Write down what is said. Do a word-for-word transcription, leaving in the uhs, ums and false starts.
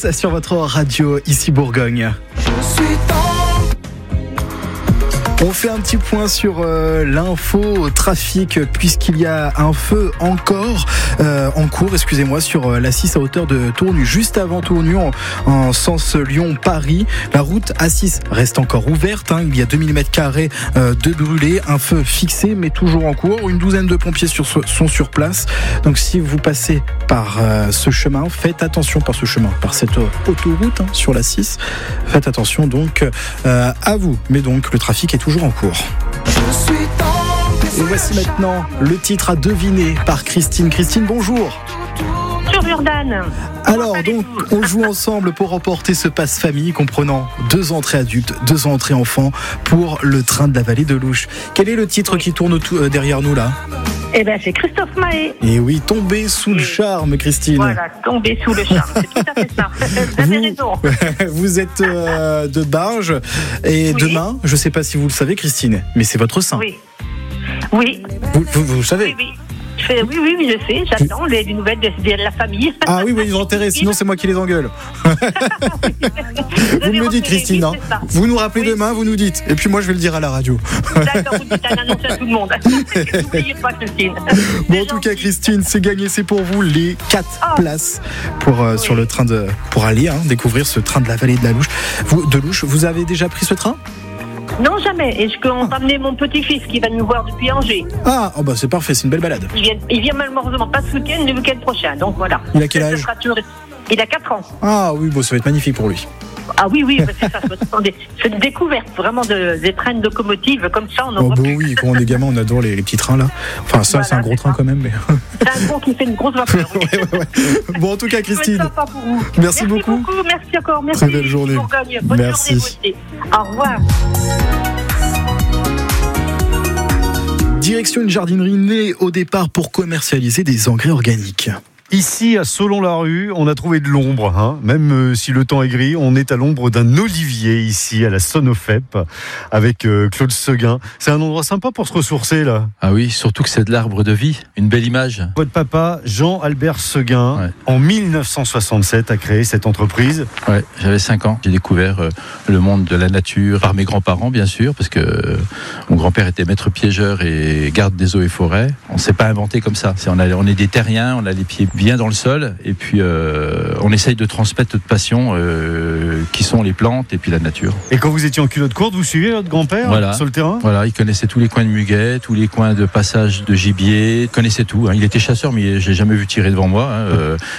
Prince sur votre radio, ici Bourgogne. Je suis On fait un petit point sur euh, l'info trafic puisqu'il y a un feu encore euh, en cours, excusez-moi, sur euh, l'A six à hauteur de Tournu, juste avant Tournu en, en sens Lyon-Paris. La route A six reste encore ouverte, hein, il y a deux millimètres carrés euh, de brûlés, un feu fixé mais toujours en cours. Une douzaine de pompiers sur, sont sur place. Donc si vous passez par euh, ce chemin, faites attention par ce chemin, par cette euh, autoroute hein, sur l'A six. Faites attention donc euh, à vous. Mais donc le trafic est toujours en cours. Et voici maintenant le titre à deviner par Christine. Christine, bonjour. Bonjour Jordan. Alors donc on joue ensemble pour remporter ce passe famille comprenant deux entrées adultes, deux entrées enfants pour le train de la vallée de l'Ouche. Quel est le titre qui tourne tout, euh, derrière nous là ? Eh ben c'est Christophe Mahé. Et oui, tomber sous le charme, Christine. Voilà, tomber sous le charme, c'est tout à fait ça. Vous avez raison. Vous êtes euh, de Barge et oui. Demain, je ne sais pas si vous le savez, Christine, mais c'est votre saint. Oui. Oui. Vous, vous, vous le savez. Oui, oui. Je fais, oui, oui, oui, je sais, j'attends les, les nouvelles de, de la famille. Ah oui, oui, ils ont intérêt, sinon c'est moi qui les engueule. Vous me le dites, Christine, hein. Vous nous rappelez oui. Demain, vous nous dites. Et puis moi, je vais le dire à la radio. D'accord, vous dites à l'annonce à tout le monde. N'oubliez pas, Christine. Bon, en tout cas, Christine, c'est gagné, c'est pour vous les quatre oh. places pour, euh, oui. sur le train de, pour aller hein, découvrir ce train de la vallée de la Louche. Vous, de Louche, vous avez déjà pris ce train ? Non, jamais. Et je peux en amener mon petit-fils qui va nous voir depuis Angers. Ah, oh bah c'est parfait, c'est une belle balade. Il vient, il vient malheureusement pas ce week-end, le week-end prochain. Donc voilà. Il a quel âge ? Il a quatre ans. Ah oui, bon, ça va être magnifique pour lui. Ah oui, oui, c'est ça. C'est une découverte vraiment de, des trains de locomotives comme ça. On en oh voit bah plus. Oui, quand on est gamin, on adore les, les petits trains là. Enfin, ça, voilà, c'est un gros c'est train ça. Quand même. Mais... C'est un gros qui fait une grosse vapeur. Oui. ouais, ouais, ouais. Bon, en tout cas, Christine. Pour vous. Merci, merci beaucoup. beaucoup. Merci encore. Merci. Très belle journée. Bonne merci. Journée, au revoir. Direction une jardinerie née au départ pour commercialiser des engrais organiques. Ici, à Solon-la-Rue, on a trouvé de l'ombre, hein. Même euh, si le temps est gris, on est à l'ombre d'un olivier ici, à la Sonofep, avec euh, Claude Seguin. C'est un endroit sympa pour se ressourcer, là. Ah oui, surtout que c'est de l'arbre de vie, une belle image. Votre papa, Jean-Albert Seguin, ouais. en dix-neuf cent soixante-sept, a créé cette entreprise. Ouais, j'avais cinq ans. J'ai découvert euh, le monde de la nature par mes grands-parents, bien sûr, parce que euh, mon grand-père était maître piégeur et garde des eaux et forêts. On ne s'est pas inventé comme ça. C'est, on, a, on est des terriens, on a les pieds bien dans le sol et puis euh, on essaye de transmettre notre passion euh, qui sont les plantes et puis la nature. Et quand vous étiez en culotte courte, vous suiviez votre grand-père voilà. sur le terrain ? Voilà, il connaissait tous les coins de muguet, tous les coins de passage de gibier, il connaissait tout. Hein. Il était chasseur mais je l'ai jamais vu tirer devant moi. Hein. Euh,